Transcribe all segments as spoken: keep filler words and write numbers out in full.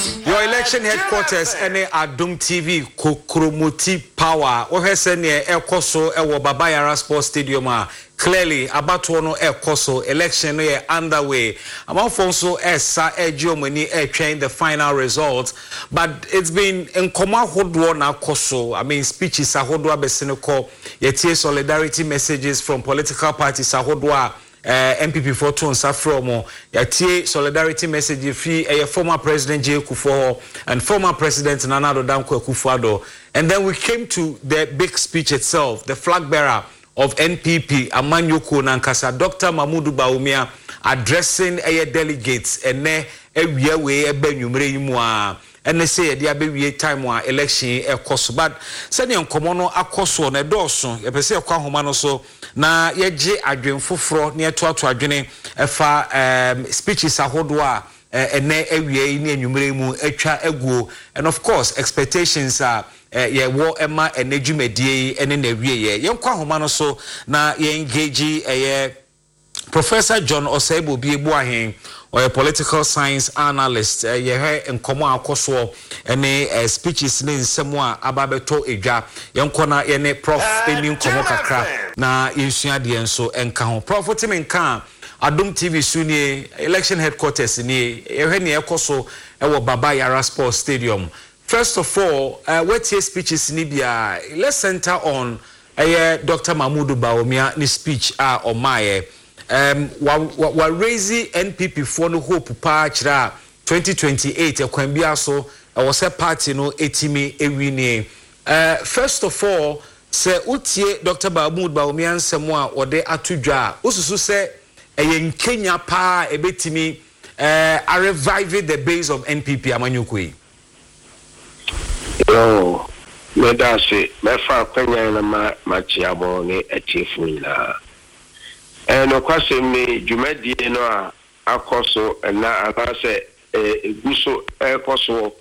Your election headquarters ene Adum T V Kokromoti Power. Ohese ne ekoso ewo Baba Yara Sports Stadium a clearly abato no ekoso election no ye underway. Amanfonso esa ejiomani e train the final results, but it's been nkoma hodwo na koso. I mean speeches ahodwo abesene ko yetie solidarity messages from political parties ahodwo Uh, M P P for Tone Safromo, Yatie solidarity message free a former President J. Kufuor and former President Nana Addo Dankwa Akufo-Addo. And then we came to the big speech itself, the flag bearer of N P P, Amanyoko Nankasa, Doctor Mamudu Bawumia, addressing a delegates and ne a we a benumre imwa. And they say there be time one election e cost, but send yon komono akoso ne doso ye pese kwa homano so na ye je adwen foforo ne to ato adwene efa um, speeches ahodwa ene ewie ne anwumre mu atwa aguo, and of course expectations are uh, ye wo ema enedwumedie ene na wie ye ye kwa homano so na ye engage eh Professor John Oseibo Biebu ahen or a political science analyst, uh, ye he nkomo akoso ene uh, speeches ne nsemo ababeto edwa yenkona ye ne prof eni nkomo kakra na yensua de enso enka ho prof timi nka Adum T V sunie election headquarters ni ye he ne ekoso ewo Baba Yara Sports Stadium. First of all, uh, what your speeches ni bia, let's center on uh, Doctor Mamudu Bawumia ni speech a uh, omaye um wa wa raise N P P for no hope pa kira twenty twenty-eight e kwan bia so e was a party no etimi ewini. Uh first of all, say utie Doctor Mamudu Bawumia nsemo a ode atudwa ususu se eye Kenya pa ebetimi uh a revive the base of N P P amanyukui. Yo, me da se me fa Kenya na ma machiabo ni etifu ina. And of course, me Jumedi no akoso na abase eguso ekoso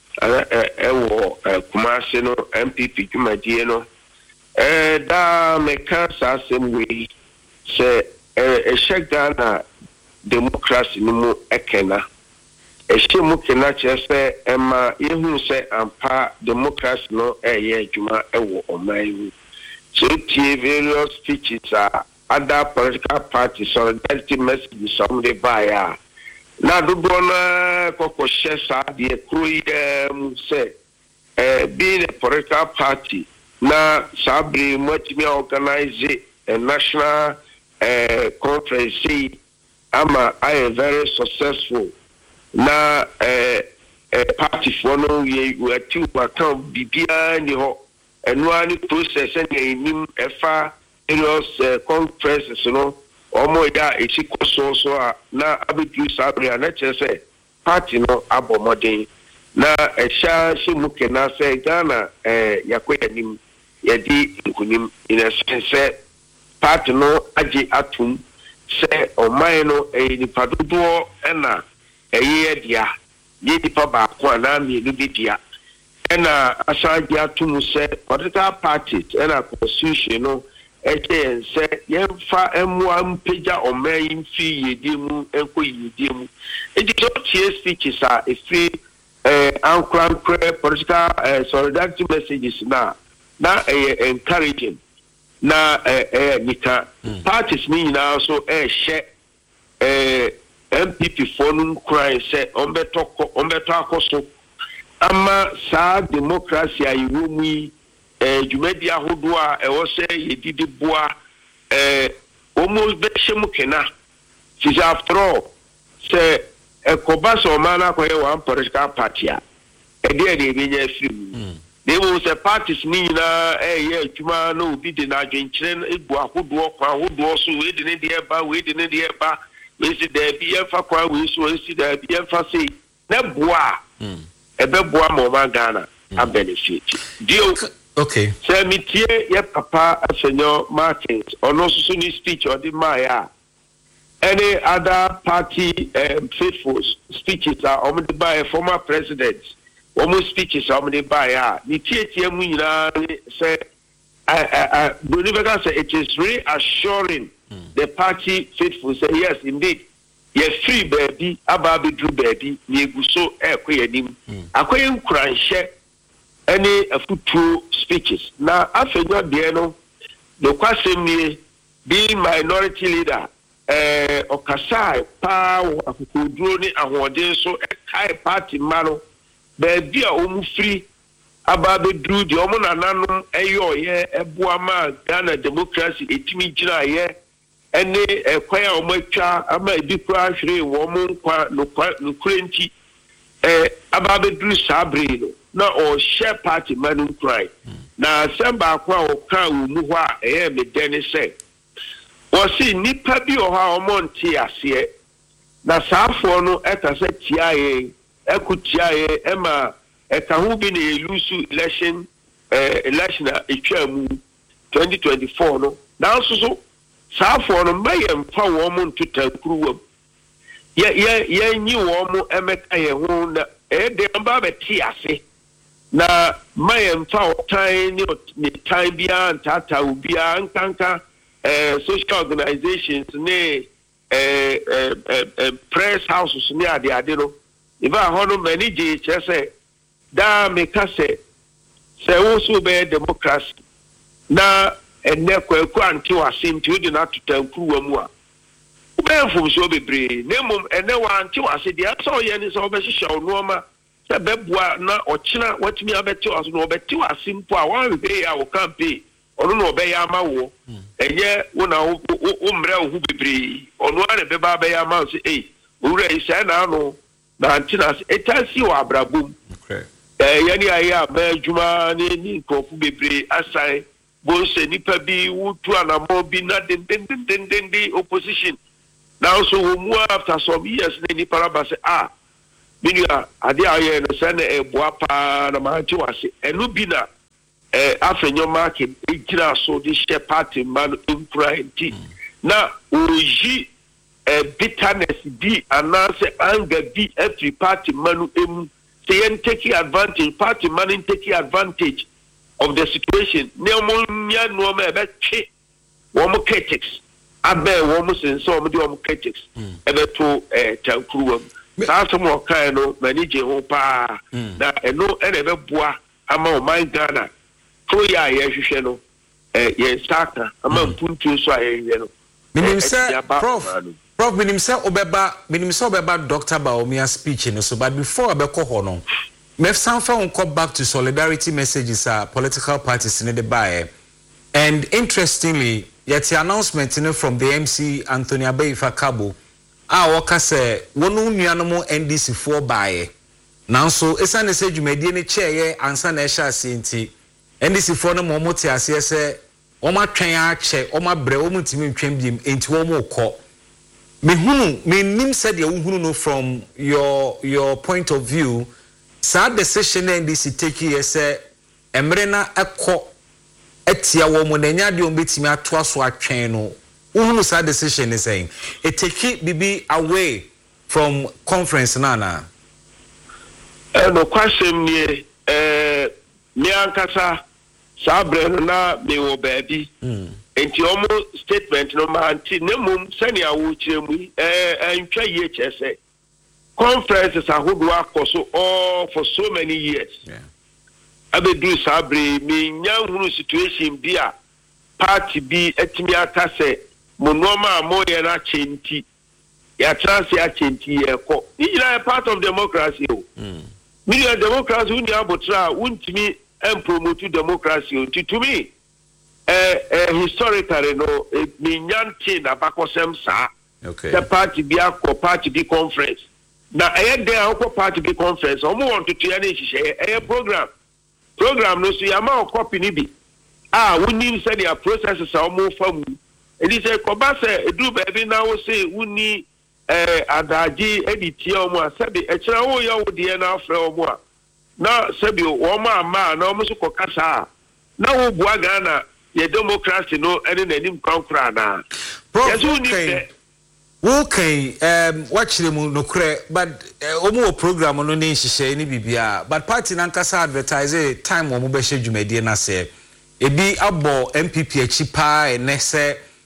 ewo Kumasi no M P P Jumedi no eh da me kansa semwe se e shegana democracy no mu ekena e shemu kena chese ema yehu se ampa democracy no eye adwuma ewo oman so tie various speeches are other political parties solidarity messages somebody buy na do bona koko shesa de kroi um say eh being a political party na sabri much me organize a national uh, conference ama I am very successful na eh uh, uh, party for no we we two account bibia ni ho eno ani process any nim efa various uh, conferences, you know, omo ya echiko so so na abidu sabri na chese party no abomodin na esha shimuke na se Ghana eh yakwe nim yadi nkunim in a sense party no agi atum se oman no e ni padodo na eye dia ye dipa ba ko na mi lu dia na asaji atum se political parties na constitution no ete se yemfa emwa mpeja oman fi yedimu enko yedimu edi so tie speeches are a free eh ankran political uh, solidarity messages na na uh, encouraging na eh uh, uh, nika mm. parties ni na so eh share eh M P P for nun cry say ombeto ombeto akoso ama sa democracy ayiwo mi eh jumedi ahodo a e wo se yedidi boa eh almost be shemu kena is after all say e kobaso mana ko ye one political party a e dey dey be nya film they will say parties ni na eh ye adwuma no obi de na adwenkyere ebu ahodo kwa ahodo so we de ne de eba we de ne de eba we si there be e fa kwa we so we si there be e fa say na boa e be boa mo ma Ghana a benefit deal. Okay. So me tie ye papa Senor Martins or no so ni speech or the Maya. Any other party um, faithful speeches are on the by former presidents. Almost speeches are on the by me tie tie mu nyina say I I I say it is reassuring mm. the party faithful say yes indeed ye free baby aba bedru baby ye gu so ekoye nim akoye nkuranhye any afutuo speeches na afenyo de no the kwasem ni being minority leader eh okasai pa akukuduro ni ahoden so ekai party mano baby a omu free aba bedru de omu nananom eyo ye eboama Ghana democracy etimi gina ye ene ekwaya omatwa ama edikura hwere wo mu kwa no kurenti eh aba bedru sabre no na o share party manu cry na semba kwa o ka umu ho a eh me deni se o si nipa bi o ha o monti ase na saafo no ekase tiaye ekutiaye ema eka hu bi na elusu election eh election etwamu twenty twenty-four no na so so saafo no mayem fa wo mo ntutakuruwam ye ye ye nyi wo mo emeka ye ho na e de mba be ti ase na mayem fa time ni ni time bia ntata ubia nkanka eh social organizations ne eh eh press houses ni ade ade no iba hono manage chese da meka se se wo so be democracy na enne kwaku anti wasim ti odi na tutankuwa mu a ubefum so bebre nemum enne wa anti wase dia so ye ni so be hihye onoma se bebua na ochina watimi abeti waso no obeti wasim po a wan be ya wo campaign ono no be ya ma wo enye wo na wo mre wo bebre ono are be ba be ya ma so eh owura isa na no na anti na etasi wa abrabum okay eh yani aya ma adwuma ni ni kofu bebre asai bonse nipa bi wutu anamo bi na den den den den den opposition now so we move after some years ni nipa ba say ah binia ade aye no se na eboa pa na ma nti wase enu bi na eh afenyo market ejira so the share party man impurity na oji eh bitterness bi anase anger bi every party man em say take advantage party man take advantage of the situation neomonia no me be twe wo mo critics abe wo mo sense wo mo de wo mo critics e be to eh tankuruwam sa so mo kan no manage ho pa na eno e be boa ama o man Ghana to ya ye hwehwe no eh ye saka ama mpuntu so aye no minim se prof prof minim se obeba minim se obeba Doctor Bawumia speech no so but before abeko ho no Mef Sanfa will come back to solidarity messages are political parties in the buy. And interestingly, yet the announcement you know, from the M C Anthony Abeifa Kabo, ah, waka say one unianimo N D C four buy. Now so it's an message you made any chair answer Nesha Sinti. N D C four no more motia say Oma train che, Oma bre, Omutim Trembim into Omo ko. Me who me nim said you know from your your point of view. Sad decision N D C take here say emrena ekọ etia wo mo nanya de ombetimi atoa so atwen no uhunu sad decision is saying it take bibi away from conference nana eh no kwasem ni eh me ankasa sabre no na me wo baabi enti omo statement no ma anti nemum sani awo kiremu eh antwa ye chese conferences ahodo akoso all for so many years yeah abedu sabre me nyanhunu situation bi a party bi etimi aka se monoma amoye na chenti ya transi a chenti ye ko ni na part of democracy o mm me democracy uni abotra untimi em promote democracy o to me eh eh historically no me nyanti na bakosem sa okay the party bi akọ party bi conference na eh dey akọ party bi conference omo want to ya na hihye eh program program no so ya ma copy ni bi ah woni say their processes are omo famu e di say ko ba say edu ba bi na wo say woni eh adaji editi omo asabi e kira wo ya wo de na afre omo a na sabi wo ma ma na omo so kokasa na wo bua Ghana ye democracy no ene na nim kwankra na yesu ni de okay um watching mu no kre but omo program no ne hihye ni bibia but party nankasa advertise time omo be hye dwumadi na se ebi abo M P P achi pa ene se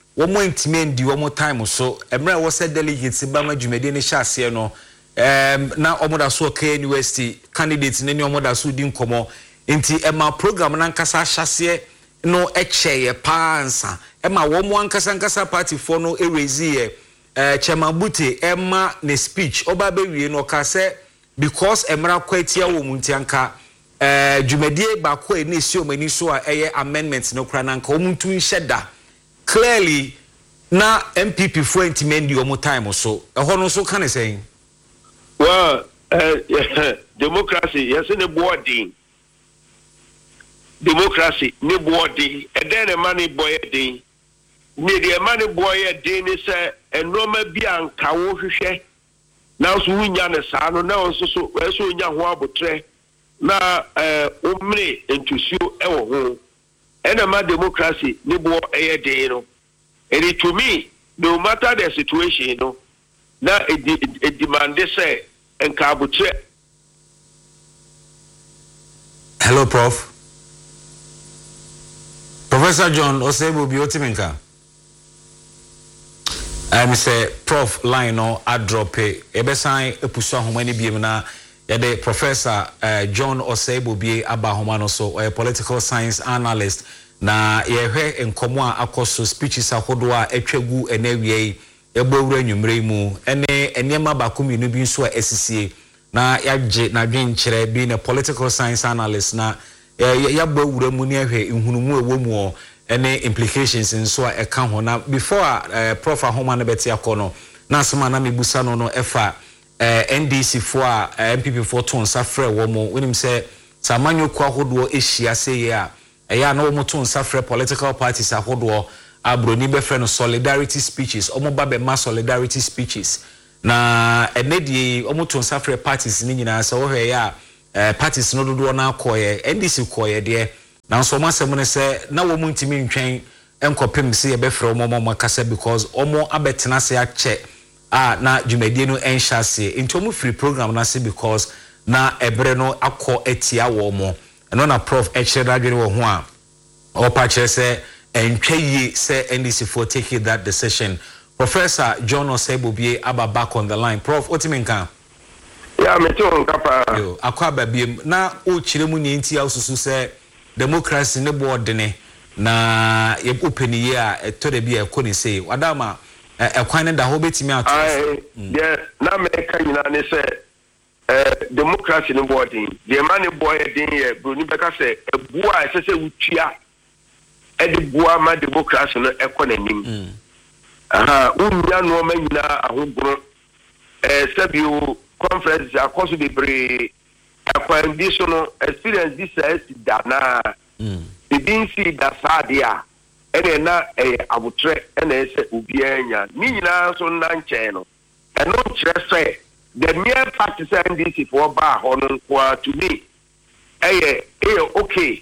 womo ntimi ndi womo time so emra wo se delegates ba ma dwumade ne hyase no em na omoda so K University candidates ne ne omoda so di nkomo nti ema program na nkasa hyase no echeye pansa ema womo ankasa ankasa party for no erezi ye eh Chemabute ema ne speech oba be wie no ka se because emra kwatia wo muntianka eh dwumade ba ko eni si omani so a eye amendments no kra na nka omuntu nheda clearly na M P P for intimendi omo time so eho no so kan say well uh, yeah, democracy yes in the boarding democracy ne boarding and then a money boy day ne the money boy day ni say enoma bi anka wo hwehwe na so wunya ne saa no na so so so wunya ho abotre na eh umre entusuo e wo ho ena ma democracy ne bo eye day no. And to me, no matter the situation, you know, now it demand say and Kabutre. Hello, Prof. Professor John Osebo Biotiminka. I'm say Prof line no I drop it. Ebesan epuso homani biemna yede Professor uh, John Osebo Bie aba homano so a political science analyst. Na yehwe enkomo a akoso speeches ahodo a etwagu enawie ebowura nwumre mu ene enema bakumi no bi nso a esisie na yagye na dwenkyere bi na political science analyst na yabowura mu ne ehwe enhunumu ewo mu ene implications nso a eka ho na before uh, Prof Ahoma na beti akono na asema na mebusa no no efa uh, N D C for uh, M P P for ton safre wo mu wonim se samanyo kwa ahodo ehia seye a eya na omo ton safre political parties ahodo abroni be friend solidarity speeches omo ba be ma solidarity speeches na enedi omo ton safre parties ni nyina se wo hwe ya eh, parties no dodo na akoye N D C koye de na so ma sem ne se na wo mu ntimi ntwen enkopem se ye be frɛ omo omo kasa because omo abetena se ache a na dwumadie no enhyase into omo free program na se because na ebre no akọ etia wo mo eno na Prof echere adwene wo ho a opa chere se entwaye se N D C for taking that decision. Professor John Osebo Bie aba back on the line. Prof otiminka yeah me too nkapa yo akwa babiem na o kire mu ne ntia osusu se democracy ne board ne na ye openiye a eto de bia ekoni sei wadama ekwan ne da ho betimi ato yeah na me ka nyina ne se Uh, democracy no boarding the man boy din ye broni beka say ebua esese wutua e de bua ma democracy no ekonanim aha unya no ma nyina ahogro eh sabio conference akoso de bre akwandi no experience this is dana the bin see da sadia e na eh abutre e na ese obi anya ni nyina so na nche no e no kire say the mere fact is N D C for bar on to me. Eh, eh, okay.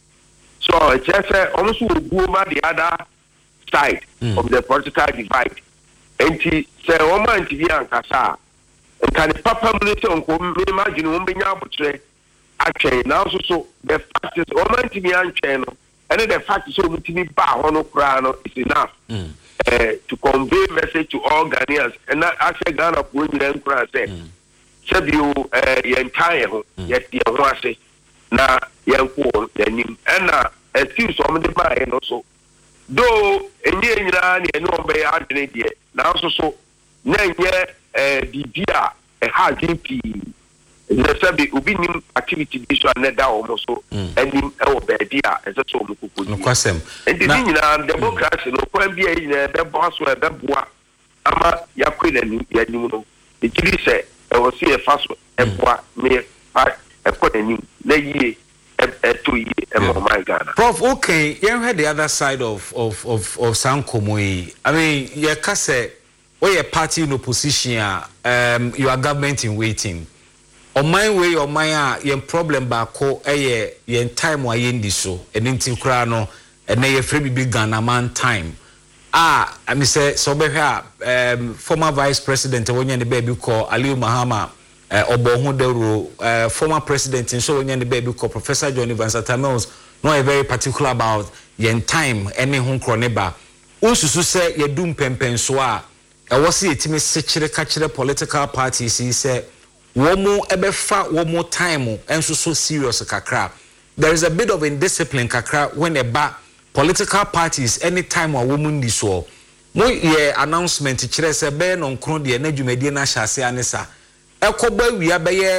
So it's just almost the other side mm. of the political divide. And he said, "Oh man, T V and Kasa, and can the Papa Minister imagine one being able to actually now so the fact is, oh man, T V and channel, and then the fact is, so T V bar onOkrano is enough." Mm. Uh, to convey message to all Ghanaians and not actually Ghana for them cross say said you uh entire yet the one say na yanko yanim and na excuse some the buy and also though enye nyina na no be adene de na so so na nye eh bibia e ha gp the sabi obi nim activity bi so na da o so enim e wo be dia e so so mo kokodi no kwasem and the nyina democracy no kwan bia nyina be boss so e be boa ama yakwe na yanim no e kiri se e wo se e faso e boa me pa e ko nanim na yie e to yie e mo my Ghana. Prof, okay, you heard the other side of of of of Sankomo. I mean, you can say we a party in opposition, um you are government in waiting. On my way or my yen problem bako eye yen time wa yendi so enti kura no ene ye free big Ghana man time ah I mean say so be um former vice president wonye ne baby call Aliu Mahama uh, obo ho dero uh, former president so wonye ne baby call Professor John Evans Atamels no very particular about yen time any ho kroneba unsusu se yedum pempenso a ɛwɔ se yetimi sekyere ka kyere political parties yi se womo ebefa womo time enso so serious kakra. There is a bit of indiscipline kakra when eba political parties anytime a woman di so mo ye announcement kyerɛ se be no nkro de na dwumadi na hyase anesa ekoba wia be ye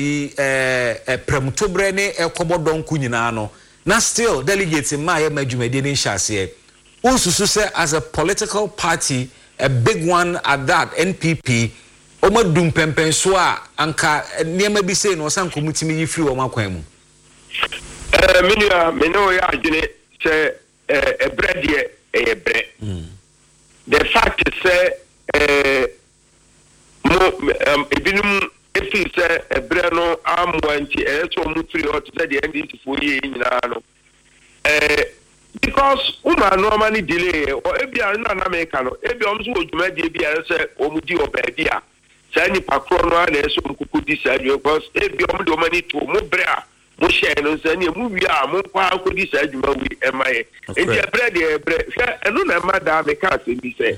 eh premutobre ne ekobo donku nyina no na still delegates ma ye madwumadi ne hyase unsusu se as a political party a big one at that N P P omadum pempenso a anka niema bi sei no san komutimi yi free o makwan mu eh menua me no ya adwene se eh bread ye eh bread the fact is say eh mo ebinum efi say eh bread no amwanti eh so mu free o say the N D C for ye nyina no eh because uma normally delay or ebia na na make no ebia omso odwuma die bia say omudi obedi a say ni pakro no na eso nkuku di say because ebia omdo omani to mo bra mo share no say ni mu wi a mo kwa akodi say adwuma wi emaye ebia bread e bread say eno na ma da me ka say bi say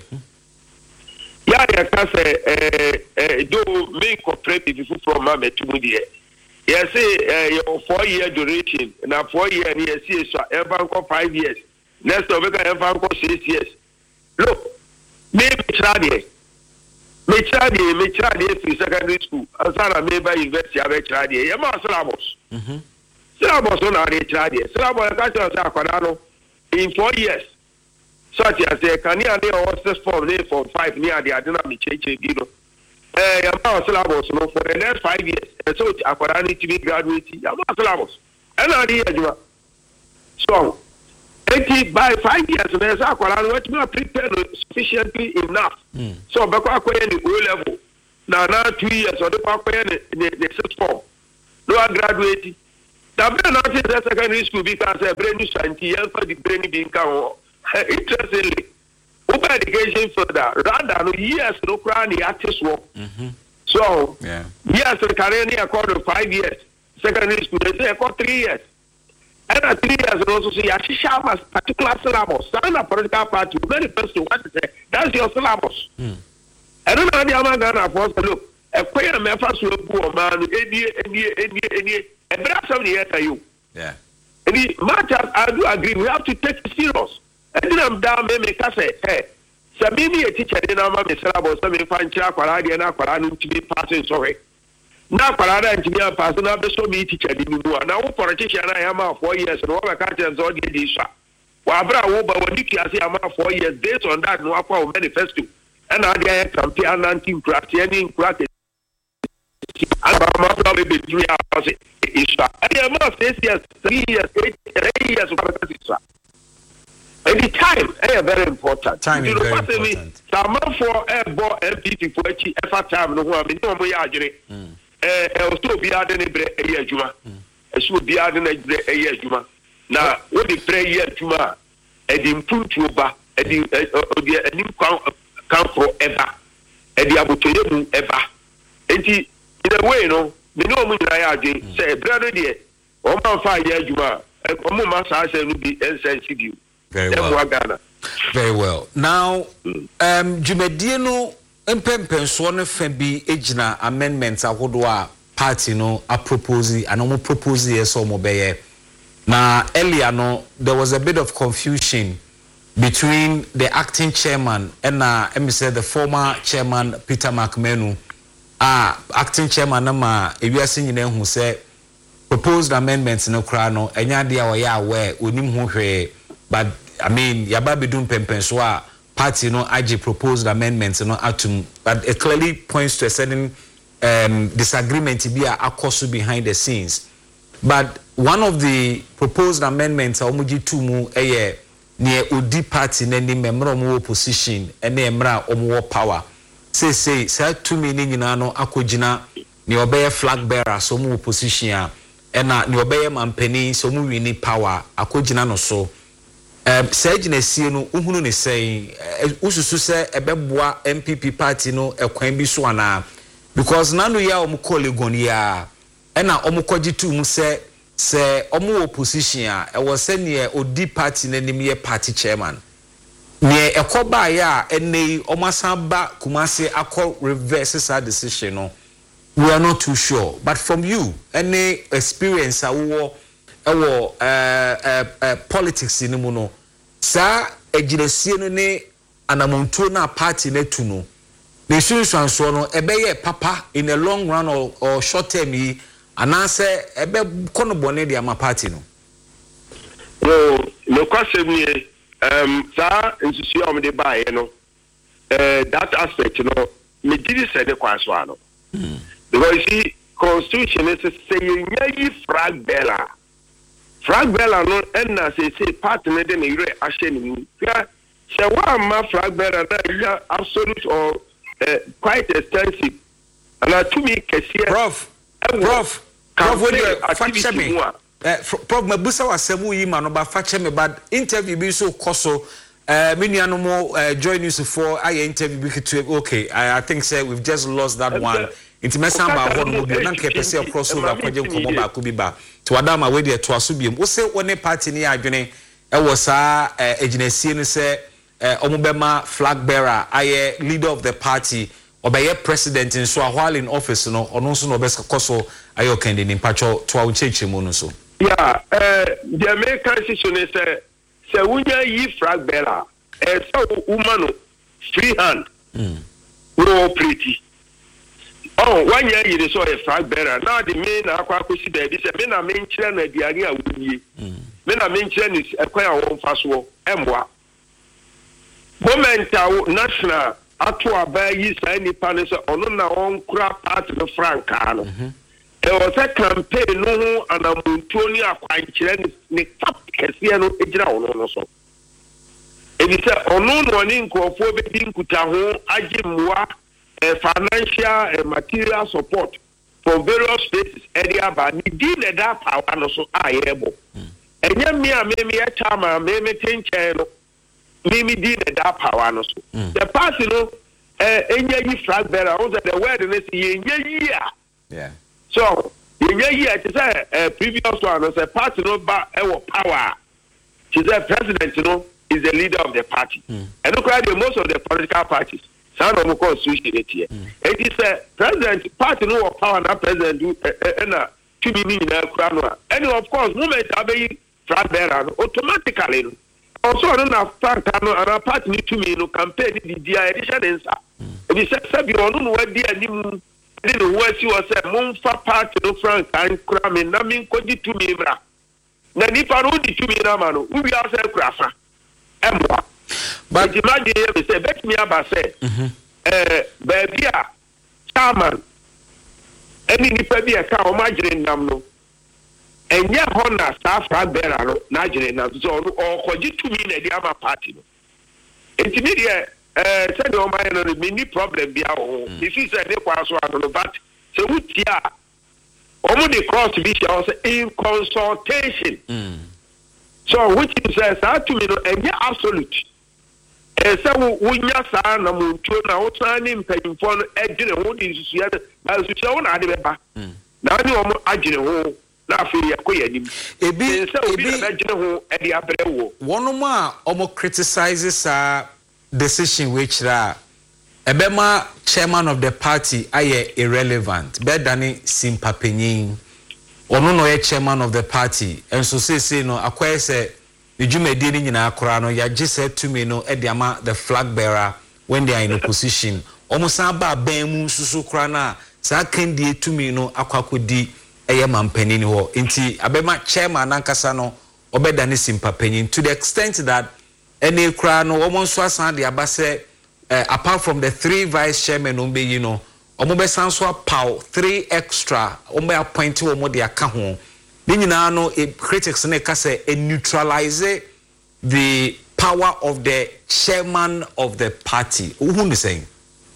ya ya ka say eh eh do me cooperative from ma metumu die. Yes, say uh, four year duration. Now four year and yes, yes, so ever go five years. Next over can ever go six years. Look, me try there. Me try there. Me try there for secondary school. Asana me by university. I try there. You must syllabus. Mhm. Syllabus on our try there. Syllabus I can't say Akonano in four years. Such as say can you ane or six form ne form five near the adena me change you know. Eh, your syllabus no for the next five years. And so I need to be graduating. Your syllabus. And I need so eighty by five years, and as I what me prepare sufficiently enough. Mm. So back acquire the O level. Now now two years or the acquire the the sixth form. No I graduating. Now be not in secondary school because a brand new science for the brain being come. Interestingly. Open education further rather no years no crown the artist work. Mm-hmm. So yeah, years the career according to five years. Secondary school they say for three years. And at three years also see a sharp particular syllabus. Sign a political party, very first to what to say, that's your syllabus. Mm. I don't know the amount of force look. A queer members will go man, any any any any and perhaps some years are you. Yeah. And the matters I do agree, we have to take it serious. And then I'm down, me make us say, hey, so maybe a teacher didn't know my syllabus, so me find Chakwara, and Aquara to be passing, sorry. Now, Parada and to be a person, I've so me teacher didn't know. Now, politician, I am out four years, and all the can't all get this. Well, Abra, when you can see I'm out four years, based on that, no Aqua manifesto. And I get campaign and anti practice, practice. I'm probably be three hours. I am not six years, three years, eight, eight years of and the time is very important. Time is very important. Some for a board M P P for a time no one no more yajere. Eh, also be added a year juma. It should be added a year juma. Now, what the prayer juma, and the improve to ba, and the new count forever, and the abutoyebu ever. And in a way, no, we know when I say, brother, dear, one five year juma, and one master will be sensitive. Very well. Very well. Now, um, Jumedie no empempen so no fa bi ejina amendments ahodoa party no a propose and no propose yes or mo beye. Na earlier no there was a bit of confusion between the acting chairman and uh, let me say the former chairman Peter McMenu. Ah, acting chairman na ma ewiase nyina hu say proposed amendments no kra no enya dia wo ya aware onim ho hwe. But I mean, Yababidun Pempenswa party no I G proposed amendments no atum, but it clearly points to a certain um, disagreement to be a cost behind the scenes. But one of the proposed amendments, Omuji Tumu, eye near Udi party, neni member of opposition, and emra omu power. Say say say two meaning in ano akojina ni obeye flag bearer so mu opposition ya, and na ni obeye mampeni so mu wini power akojina no so. Um, Sajina see no uhunu ne say ususu say ebeboa M P P party no ekwan bi so ana because nanu ya omu colleague ya ena omu kogitu mu say say omu opposition a e wo say ne odi party nanim ye party chairman ne ekoba ya ene omasamba kumase akọ reverse sa decision no we are not too sure, but from you any experience awo ewo uh, uh, uh, politics ni mu no sa eginesie no ne anamontuo na party na tu no ne sunsuanso no ebeye papa in a long run or, or short term yi anase ebe kono bone de ama party no no no kwasem ni um sa nsusu am de bae no eh that aspect no me did say the kwaso ano mm. Because you see constitution is saying yi frag bella frag bella no enna say say party na de na yire ahye ni ya se wa ma frag bella na absolute or uh, quite extensive and uh, to me kesi prof prof prof when you fact me Uh, Prof Mabusa wasemu yi ma no ba fache me bad interview bi so koso uh many animal uh, join you for I interview bi kitu okay I, I think say we've just lost that one inti mesa ba ho no bi na nke pese crossover kwaje nkomo ba ko bi ba to adama we de to aso biem wo se one party ni adwene e wo sa aginasie ni se omubema flag bearer aye leader of the party obeye president in so while in office no ono so no bes koso ayo kende ni pacho to awo cheche mu no so. Yeah, uh, the American decision is uh, say wunya yi frag bearer eh so woman free hand mm. no pretty oh one year you so a frag bearer now the main akwa kwesi da bi say me na me nkyere na diare a wunye me na me nkyere ni ekwan a wo mfa so emboa moment a national ato aba yi sai ni pa ne so ono na on kura part the frank ano mm-hmm. There was a campaign no and a Montoni akwankyere ni tap kese no egira ono no so. Ebi se ono no ni nkofo be di nkuta ho agimwa financial and material support for various places area ba ni di na da power no so ayebo. Enya mi a me me e chama me me tenche no me me di na da power no so. The party no eh enya yi flag bearer on the word no say enya yi a. Yeah. So, the year it is a previous one as a party no ba power. She said president, you know, is the leader of the party. Mm. And look at most of the political parties. Some of them constitution it here. It is a president party no power na president do and uh to be in a crown. And of course, moment abe flag bearer automatically. Also, I don't have fact and a party need to me no campaign the D I edition answer. If you say you don't know what the didn't work you was a monfa part no frank and cramming namin kodi to me bra na nipa no di to me na ma no we are say krafa emwa but imagine you say bet me aba say eh baby a chairman any nipa bi e ka o magire nam no enye ho na staff bearer no na agire nam so no o kodi to me na di ama party no intermediate eh said o my no mini problem bia o if you say dey kwaso ado but say wutia omo dey cross be in consultation mm. So which is says that to me no enye absolute eh say wunya sa na montuo na wo san ni mpanyimfo no agire ho di susua na susua wo na ade beba na ni omo agire ho na afi yakoya nim ebi say obi na agire ho e de abrewo wono ma omo criticizes uh decision which ra ebema chairman of the party aye irrelevant bedani simpapenyin ono no ye chairman of the party enso say say no akwaye say ejumedi ni nyina akora no ya gise to me no e de ama the flag bearer when they are in opposition omo san ba ban mu susu kora na sa kandie to me no akwakodi eye mampanini ho enti abema chairman ankasa no obedani simpapenyin to the extent that any crowd no almost so and the abase uh, apart from the three vice chairmen on be you know omo be sanso pow three extra omo appoint omo de aka ho ni nyina no critics na ka say neutralize the power of the chairman of the party who is saying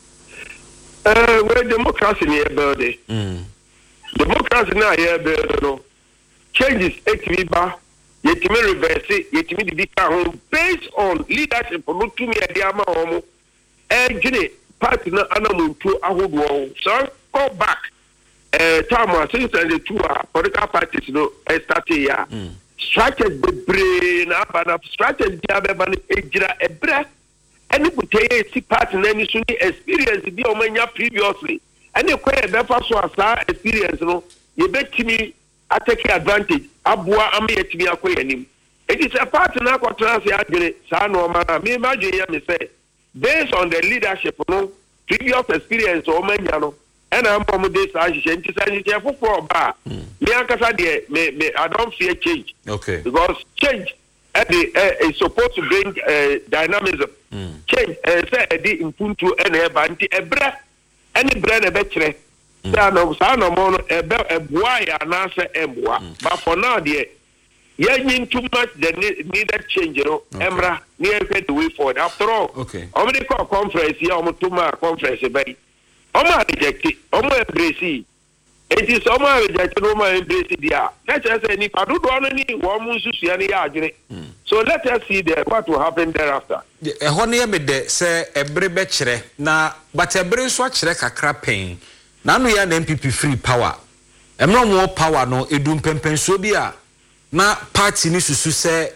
uh we democracy near building mm democracy na here building no changes eight ba yetimi reverse yetimi didika ho based on leadership no to me ade ama homo engine party na anamuntu ahodo so go back eh time since the two political parties no start here structures bebree na aba na structures bi abeba no ejira ebre any puteye si part na ni so ni experience bi o manya previously any kwere befa so asa experience no ye betimi atake advantage aboa am yetimi akoye nim it is a part na kwatran se adwene sa no ma me imagine ya me say based on the leadership no previous experience o manya no and I'm from this association to say for ba me ankasa de me me I don't fear change okay because change uh, the, uh, is supposed to bring uh, dynamism mm. change uh, say the impuntu and e ba nti ebre any brand e be kire say no say no mo no e be eboa ya na say eboa but for now there yin too much the needed change you know emra near the way forward after all okay how many conference here o to ma conference be Omo reject omo embrace it is omo reject omo embrace dia let us say ni padu do no ni wo mu susu ani ya adwene so let us see the what will happen thereafter e ho ne me de say ebre be kire na but ebre so kire kakra pen na no ya na M P P free power emro mo power no edum pempenso bi a na party ni susu say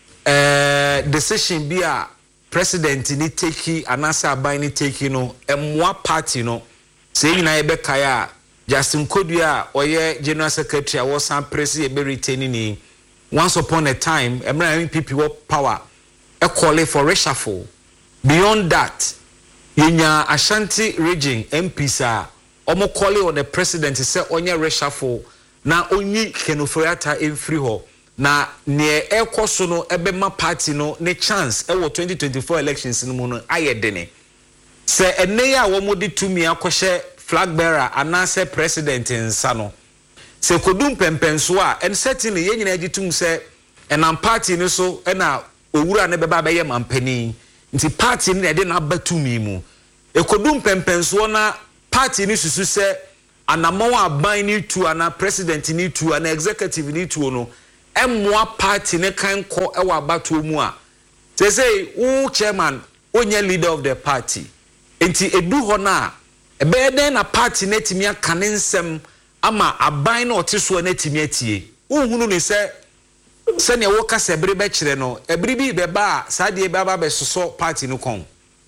eh decision bi a president ni take anasa aban ni take no emwa party no say nyina ye bekaya Justin Kodua oye general secretary a was san president be retain ni once upon a time emra M P P wo power e call for reshuffle beyond that yenya Ashanti region M P sa omo call on the president say onye reshuffle na onyi Kenoforiata emfiri ho na ne ekoso no ebema party no ne chance e wo twenty twenty-four elections no mu no ayedene se enne ya wo modi tumi akɔhye flag bearer anase president nsa no se kodum pempenso a en setting ye nyina agitum se enam party no so na owura ne beba beye mampani nti party ne de na batumi mu ekodum pempenso na party ni susu se anamon aban ni tu ana president ni tu ana executive ni tu no emwa party ne kan ko ewa bato mu a say say who chairman onye leader of the party enti edu ho na ebe den na party na timi aka ne nsem ama aban na oteso na timi atie uhunu ni se se ne wo kasa ebere be kire no ebere bi be ba sa de be ba be soso party no kon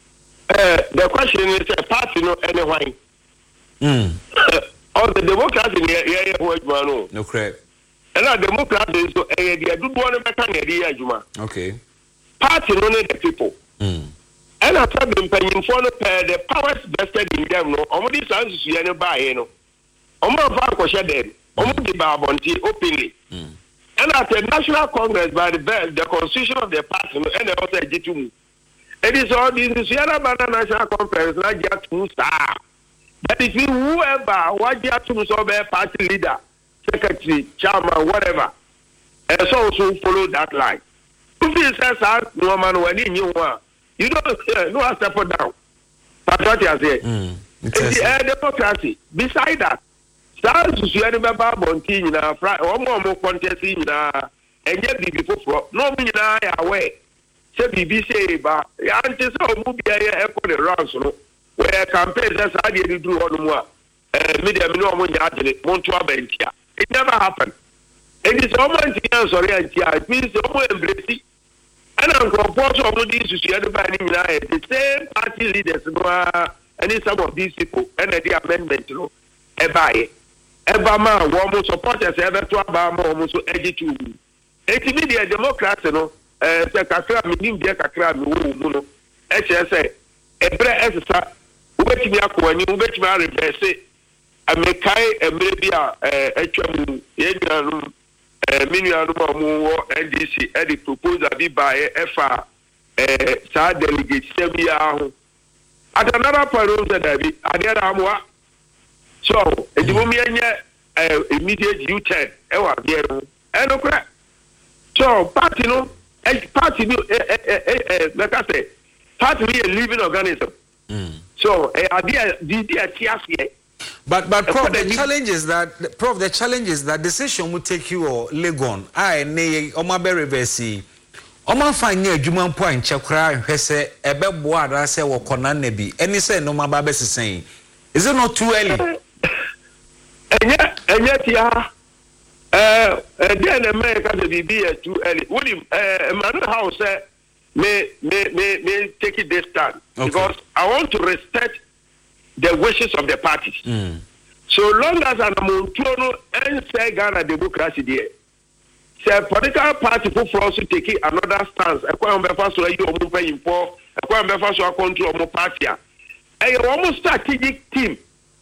eh the question is a party no any why mm all the democrats in here here who no no correct. And our democracy so eh they do one better na dey adwuma okay party no need the people mm and after them paying for the powers vested in them no omo dis answer you no buy no omo fa ko share them omo di ba bonti openly mm and after national congress by the the constitution of the party no and also ejitum it is all this is yara banana national conference na get two star that is whoever what get two so be party leader secretary, chairman, whatever. And so also follow that line. If you say that no man when you want, you don't uh, no step down. That's what I say. Mm, the uh, democracy. Beside that, stars you remember Bonti in a fry or more more contest in a and yet be before no me na away. Say B B C but antes so movie echo the rounds no where campaigns that's how you do all more. Uh, media no mo nya adele mo nto abentia. It never happened. It is almost sorry, and it means almost embrace. And I'm composed of these the same party leaders and some of these people and the amendment, you know, Ebaye. Ebama, woman supporters ever to Obama almost edgy to eighty million Democrats, you know, uh, Kakra, meaning their Kakra, Muno, H S A, Ebra Essa, who bet me up when you bet me reverse. Amekai emebia eh etwam yenyanum eh minyanum amu N D C e di proposal bi ba efa eh sa delegate sebia ho adanara paro se da bi adera amwa so edimomi enye eh immediate U-turn e wa bi ero eno kra so party no party no eh eh eh like I say party be a living organism mm. so eh adia di di atiasie. But but Prof, the challenge is that Prof, the challenge is that decision will take you or Legon. I ne Oma reverse. Oma fanya adwuma mpo anche kra hwese ebebo ada se wo kona na bi. Any say no ma ba be sesen. Is it not too early? Enye enye tia Uh, then America the be too early. Would him, uh, man, how say may may may may take it this time okay. Because I want to respect the wishes of the parties. Mm. So long as an Amontono and say Ghana democracy there, say political party who for also take another stance. I can't remember so you almost paying for. I can't remember so I control more party. I almost strategic team.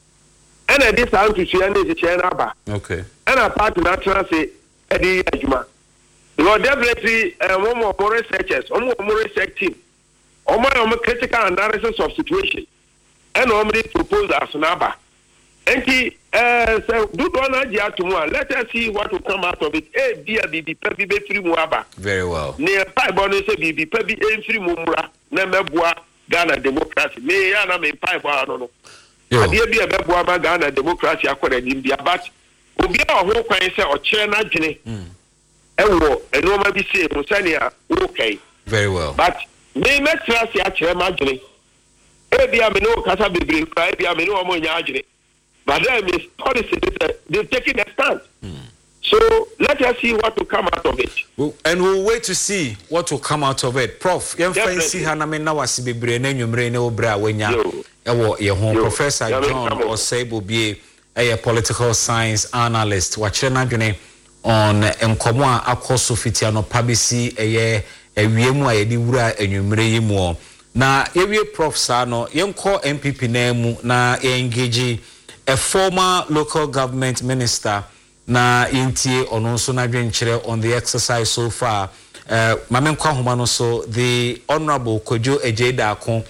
And I this time to see any the China. Okay. And a party natural say Eddie Ajuma. You know, definitely uh, one more researchers, one more research team, one more critical analysis of situation, and normally propose as an abba. And he uh, so do one idea tomorrow. Let us see what will come out of it. A dear be peppy be free muaba. Very well. Near five bonus be be peppy a free mumra, Namabua, Ghana democracy. May I not five I don't know. I dear be a Babuaba Ghana democracy according in India, but Obi a ho kwan se o kire na dwene ewo eno ma bi se musania okay very well but me metra se a kire ma dwene e bia me no kasa bebre fa e bia me no mo nya adwene but then this policy they taking a stand mm. So let us see what will come out of it well, and we'll wait to see what will come out of it. Prof yen fancy haname na wase bebre na nwumre na obra wanya ewo ye ho Professor John Osebo bie a political science analyst wachire na dwene on enkomo a akoso fitia no pabisi eye ewiemu a yedi wura enwumre yimu na yewie prof sa no yenko M P P na mu na engage a former local government minister na yentie ono so na dwenkyere on the exercise so far uh, mamenkwa homa no so the honorable Kojo Ejeda Akon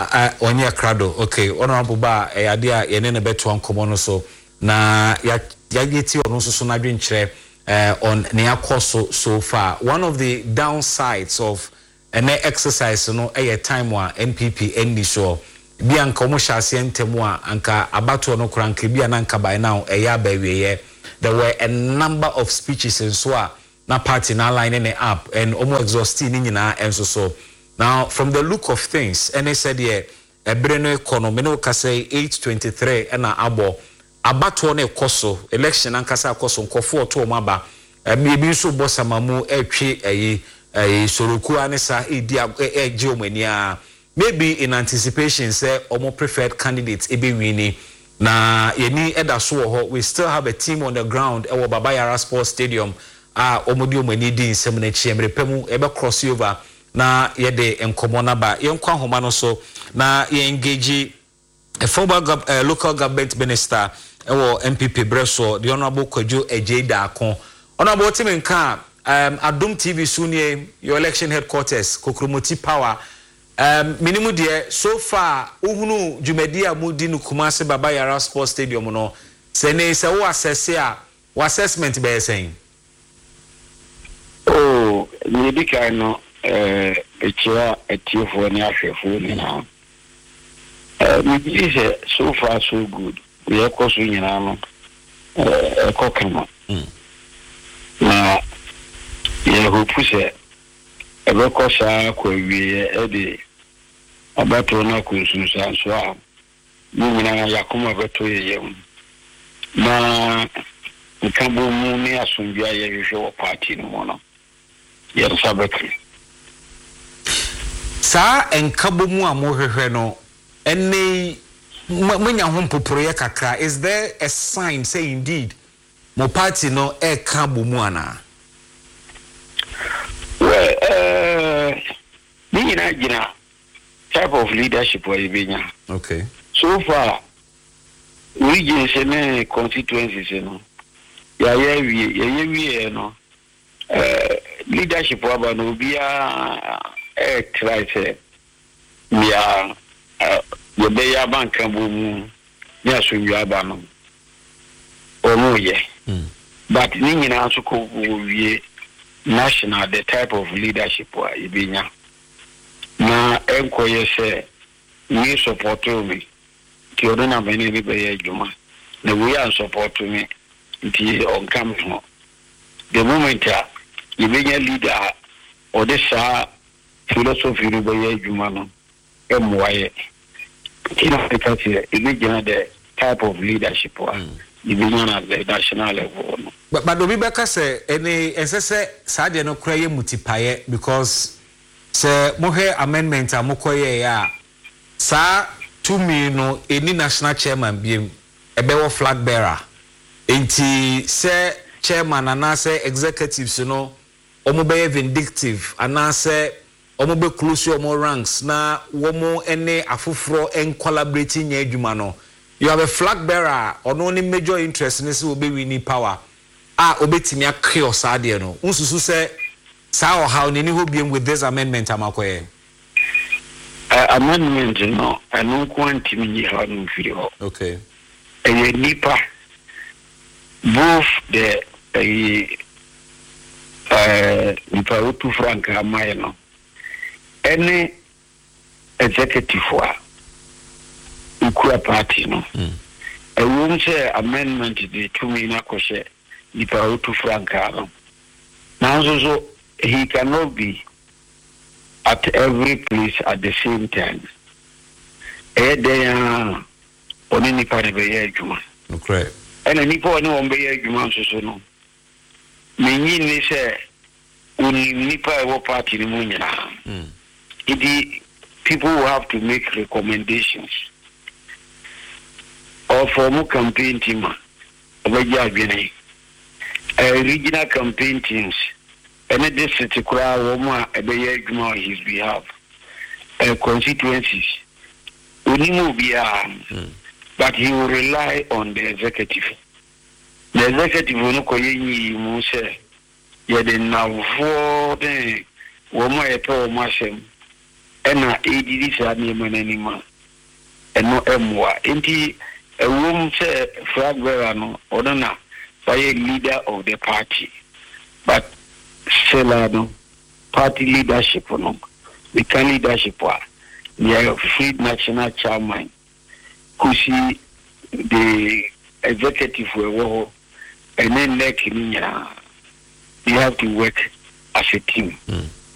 onye krado okay honorable ba e ade a yene ne beto ankomo no so na ya yageti ono so so na dwenkyere uh, on ne akoso so far. One of the downsides of an exercise no a time wa N P P endi so bi anka omo hyase ntemu a anka abato no kranka bi ananka by now e ya ba wieye. There were a number of speeches and so a na party na line in up and omo exhausting ni nyina enso so. Now from the look of things and they said yeah ebre no economy no ka say eight twenty-three and na abo abato na ekoso election ankasa akoso nkofo to maba ebi bi so bosamamu etwe eyi eyi soroku anisa edi eje omania maybe in anticipation say omo preferred candidates ebe wini na yeni eda so ho we still have a team on the ground ewo Baba Yara Sports Stadium a omo di omani di nsem na chi emrepemu ebe cross over na yede enkomo na ba yenkwa homa no so na ye engage a former gov uh, local government minister ewo M P P Breso the honorable Kojo Ejeda Akon honorable Timenka um Adom T V Sunie your election headquarters Kokromoti Power um minimum there so far uhunu jumedi amudi nu Kumasi Baba Yara Sports Stadium no se ne se wo assess a wo assessment be saying oh ni bi kai no eh etia etiofo ni ahwefo ni na eh mi say so far so good we are koso nyina no eh kokema mm na ye hope say ebe kosa kwa wie e de abato na kunsunsa so a ni nyina yakoma beto yeyem na nkabo mu ni asundua ye hwehwe party no mo no ye sabeki sa enkabo mu amohwehwe no ene manya ho poporoye kakra is there a sign say indeed mo party no e kabo mu ana well eh ni na gina type of leadership we benya okay so far we just say constituencies no ya ya wi ya wi no eh leadership aba no bia eh try say ya ye be ya banka bomu ya so wi aba no ono ye but ni nyina so ko wie national the type of leadership wa ibenya na enkoye say we support me ti odona bene bi be adwuma na we are support me nti on come no the moment a ibenya leader or the sa philosophy no be adwuma no emwaye kina because ibenya the type of leadership wa division at the national level. No. But but obi beka say any ensese saa de no kra ye mutipaye because say mohe amendment amokoye ya saa to me no any national chairman biem ebewo flag bearer enti say chairman and say executives no omo be vindictive and say omo be close omo ranks na womo ene afoforo en collaborating nya adwuma no. You have a flag bearer or no any major interest in this will be winning power. Ah, obetimi akio sadie no. Unsusu say sa or how ni ho biem with this amendment amakoye. Uh, amendment no, I no quantity me how no feel. Okay. A nipa both the uh nipa utu franka amay no. Any executive wa Ukura party no. Mm. I won't say amendment the two mina koshe nipa utu franka no. Now so he cannot be at every place at the same time. Eh there oni nipa ne be adwuma. Okay. And nipa oni won be adwuma so so no. Menyi ni say oni nipa e wo party ni mu nyina. Mm. It people will have to make recommendations. Or for more campaign team, a regional campaign teams, and a district to cry Roma a bay on his behalf, uh, constituencies. Unimu be armed, but he will rely on the executive. The executive will not call you, Mose. Yet now for the Roma a pro mashem, and I did this anymore, and no emwa. Indeed. A woman say flag bearer no odana by a leader of the party, but still party leadership no the can leadership wa the free national chairman kusi the executive we and then neck you have to work as a team. Mm.